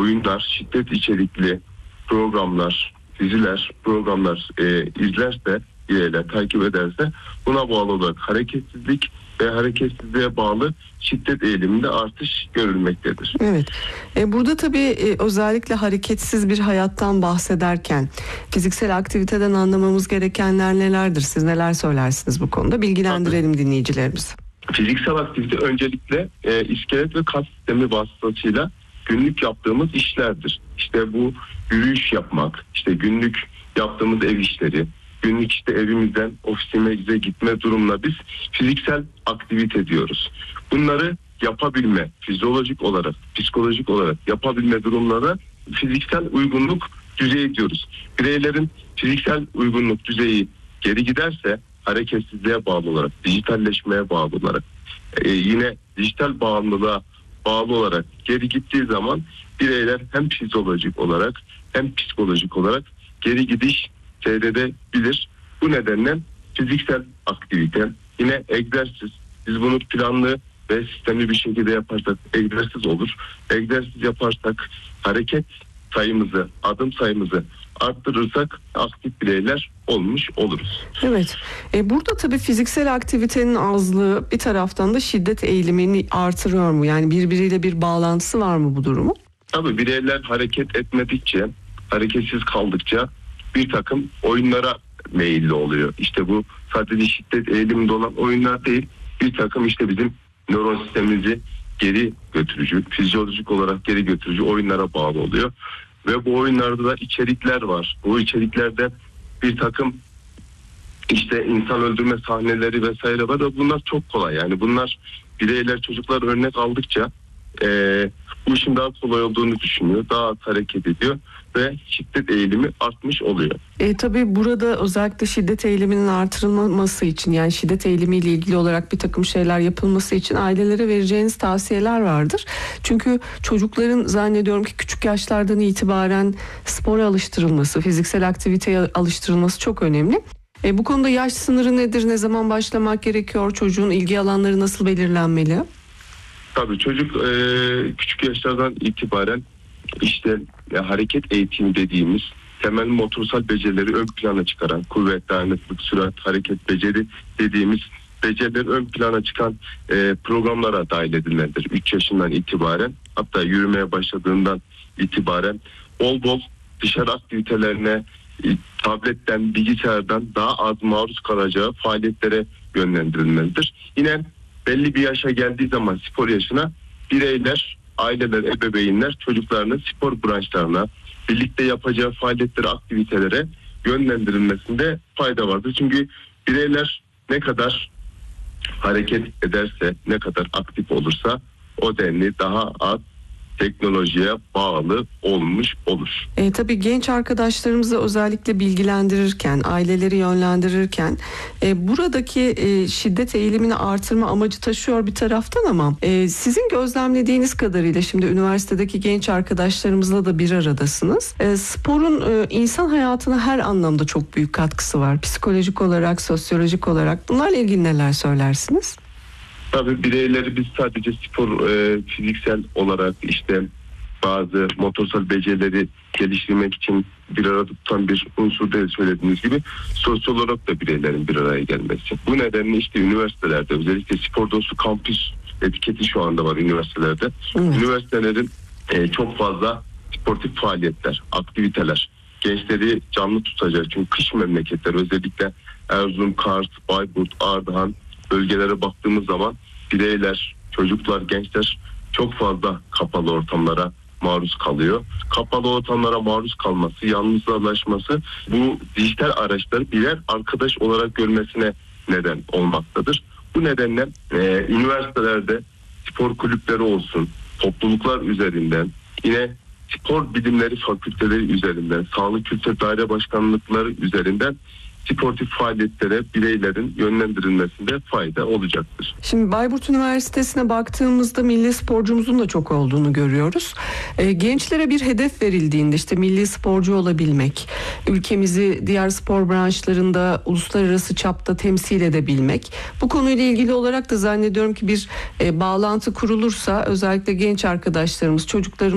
oyunlar, şiddet içerikli programlar, diziler, programlar izlerse, bireyler takip ederse buna bağlı olarak hareketsizlik ve hareketsizliğe bağlı şiddet eğiliminde artış görülmektedir. Evet. Burada tabii özellikle hareketsiz bir hayattan bahsederken fiziksel aktiviteden anlamamız gerekenler nelerdir? Siz neler söylersiniz bu konuda? Bilgilendirelim dinleyicilerimizi. Fiziksel aktivite öncelikle iskelet ve kas sistemi vasıtasıyla günlük yaptığımız işlerdir. İşte bu yürüyüş yapmak, işte günlük yaptığımız ev işleri, günlük işte evimizden ofisimize gitme durumuna biz fiziksel aktivite diyoruz. Bunları yapabilme, fizyolojik olarak, psikolojik olarak yapabilme durumlara fiziksel uygunluk düzeyi diyoruz. Bireylerin fiziksel uygunluk düzeyi geri giderse hareketsizliğe bağlı olarak, dijitalleşmeye bağlı olarak, yine dijital bağımlılığa bağlı olarak geri gittiği zaman bireyler hem fizyolojik olarak hem psikolojik olarak geri gidiş seyredebilir. Bu nedenle fiziksel aktivite, yine egzersiz, biz bunu planlı ve sistemli bir şekilde yaparsak egzersiz olur. Egzersiz yaparsak hareket sayımızı, adım sayımızı arttırırsak aktif bireyler olmuş oluruz. Evet. Burada tabii fiziksel aktivitenin azlığı bir taraftan da şiddet eğilimini artırıyor mu? Yani birbiriyle bir bağlantısı var mı bu durumun? Tabii bireyler hareket etmedikçe, hareketsiz kaldıkça bir takım oyunlara meyilli oluyor. İşte bu sadece şiddet eğiliminde olan oyunlar değil, bir takım işte bizim nöron sistemimizi geri götürücü, fizyolojik olarak geri götürücü oyunlara bağlı oluyor. Ve bu oyunlarda da içerikler var. Bu içeriklerde bir takım işte insan öldürme sahneleri vesaire var da bunlar çok kolay. Yani bunlar bireyler, çocuklar örnek aldıkça bu işin daha kolay olduğunu düşünüyor. Daha az hareket ediyor ve şiddet eğilimi artmış oluyor. Tabii burada özellikle şiddet eğiliminin artırılması için, yani şiddet eğilimiyle ilgili olarak bir takım şeyler yapılması için ailelere vereceğiniz tavsiyeler vardır. Çünkü çocukların zannediyorum ki küçük yaşlardan itibaren spora alıştırılması, fiziksel aktiviteye alıştırılması çok önemli. Bu konuda yaş sınırı nedir? Ne zaman başlamak gerekiyor? Çocuğun ilgi alanları nasıl belirlenmeli? Tabii çocuk küçük yaşlardan itibaren işte hareket eğitimi dediğimiz temel motorsal becerileri ön plana çıkaran, kuvvet, dayanıklılık, sürat, hareket beceri dediğimiz becerileri ön plana çıkan programlara dahil edilmelidir. 3 yaşından itibaren, hatta yürümeye başladığından itibaren bol bol dışarı aktivitelerine, tabletten, bilgisayardan daha az maruz kalacağı faaliyetlere yönlendirilmelidir. Yine belli bir yaşa geldiği zaman, spor yaşına, bireyler, aileler, ebeveynler çocuklarını spor branşlarına, birlikte yapacağı faaliyetlere, aktivitelere yönlendirilmesinde fayda vardır. Çünkü bireyler ne kadar hareket ederse, ne kadar aktif olursa o denli daha az teknolojiye bağlı olmuş olur. Tabii genç arkadaşlarımızı özellikle bilgilendirirken, aileleri yönlendirirken buradaki şiddet eğilimini artırma amacı taşıyor bir taraftan ama sizin gözlemlediğiniz kadarıyla şimdi üniversitedeki genç arkadaşlarımızla da bir aradasınız. Sporun insan hayatına her anlamda çok büyük katkısı var. Psikolojik olarak, sosyolojik olarak. Bunlarla ilgili neler söylersiniz? Tabii bireyleri biz sadece spor fiziksel olarak işte bazı motorsal becerileri geliştirmek için bir arada tutan bir unsur değil, söylediğiniz gibi sosyal olarak da bireylerin bir araya gelmesi. Bu nedenle işte üniversitelerde özellikle spor dostu kampüs etiketi şu anda var üniversitelerde. Evet. Üniversitelerin çok fazla sportif faaliyetler, aktiviteler, gençleri canlı tutacak. Çünkü kış memleketler, özellikle Erzurum, Kars, Bayburt, Ardahan bölgelere baktığımız zaman bireyler, çocuklar, gençler çok fazla kapalı ortamlara maruz kalıyor. Kapalı ortamlara maruz kalması, yalnızlaşması bu dijital araçları birer arkadaş olarak görmesine neden olmaktadır. Bu nedenle üniversitelerde spor kulüpleri olsun, topluluklar üzerinden, yine spor bilimleri fakülteleri üzerinden, sağlık kültür daire başkanlıkları üzerinden sportif faaliyetlere bireylerin yönlendirilmesinde fayda olacaktır. Şimdi Bayburt Üniversitesi'ne baktığımızda milli sporcumuzun da çok olduğunu görüyoruz. Gençlere bir hedef verildiğinde işte milli sporcu olabilmek, ülkemizi diğer spor branşlarında uluslararası çapta temsil edebilmek. Bu konuyla ilgili olarak da zannediyorum ki bir bağlantı kurulursa özellikle genç arkadaşlarımız, çocuklarımız